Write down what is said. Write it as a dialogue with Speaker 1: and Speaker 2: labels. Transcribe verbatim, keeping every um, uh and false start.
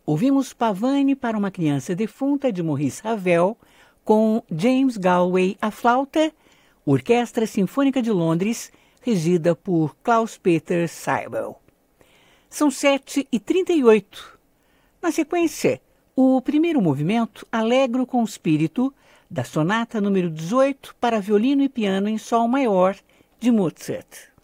Speaker 1: Ouvimos Pavane para uma criança defunta de Maurice Ravel, com James Galway à flauta, Orquestra Sinfônica de Londres, regida por Klaus-Peter Seibel. São sete e trinta e oito. Na sequência, o primeiro movimento, Allegro com Spirito, da sonata número dezoito para violino e piano em sol maior, de Mozart.